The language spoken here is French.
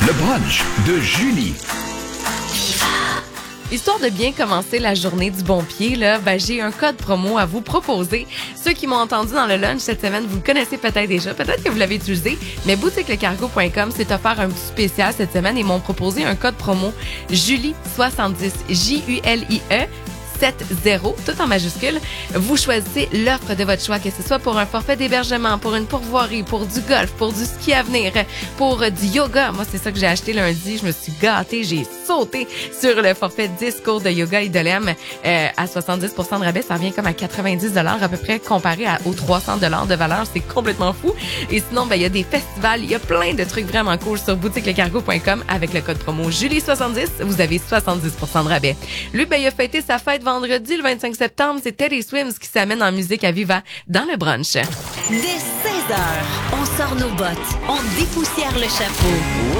Le brunch de Julie. Histoire de bien commencer la journée du bon pied, là, j'ai un code promo à vous proposer. Ceux qui m'ont entendu dans le lunch cette semaine, vous le connaissez peut-être déjà, peut-être que vous l'avez utilisé, mais boutiquelecargo.com s'est offert un petit spécial cette semaine et m'ont proposé un code promo Julie70, Julie 70, tout en majuscule. Vous choisissez l'offre de votre choix, que ce soit pour un forfait d'hébergement, pour une pourvoirie, pour du golf, pour du ski à venir, pour du yoga. Moi, c'est ça que j'ai acheté lundi. Je me suis gâtée. J'ai sauté sur le forfait 10 cours de yoga Idolem à 70% de rabais. Ça revient comme à 90 à peu près comparé aux 300 de valeur. C'est complètement fou. Et sinon, il y a des festivals. Il y a plein de trucs vraiment cool sur boutiquelecargo.com avec le code promo Julie70. Vous avez 70% de rabais. Lui, il a fêté sa fête vendredi, le 25 septembre. C'est Teddy Swims qui s'amène en musique à Viva dans le brunch. Dès 16h, on sort nos bottes, on dépoussière le chapeau.